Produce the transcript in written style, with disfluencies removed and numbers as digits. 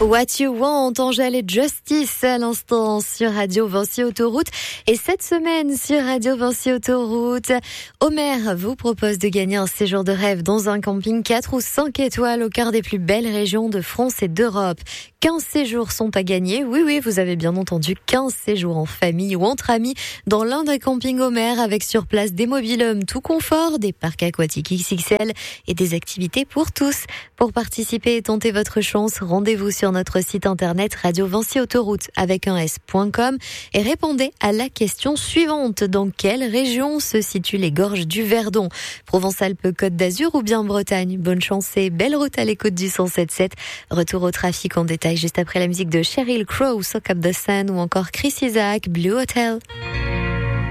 What You Want, Angèle et Justice à l'instant sur Radio Vinci Autoroute. Et cette semaine sur Radio Vinci Autoroute, Omer vous propose de gagner un séjour de rêve dans un camping 4 ou 5 étoiles au cœur des plus belles régions de France et d'Europe. 15 séjours sont à gagner. Oui, vous avez bien entendu, 15 séjours en famille ou entre amis dans l'un des campings Omer avec sur place des mobil-homes tout confort, des parcs aquatiques XXL et des activités pour tous. Pour participer et tenter votre chance, rendez-vous sur notre site internet Radio Vinci Autoroute avec un s.com et répondez à la question suivante. Dans quelle région se situent les gorges du Verdon? Provence-Alpes, Côte d'Azur ou bien Bretagne? Bonne chance et belle route à l'écoute du 107.7. Retour au trafic en détail juste après la musique de Sheryl Crow, Soak Up the Sun ou encore Chris Isaak, Blue Hotel.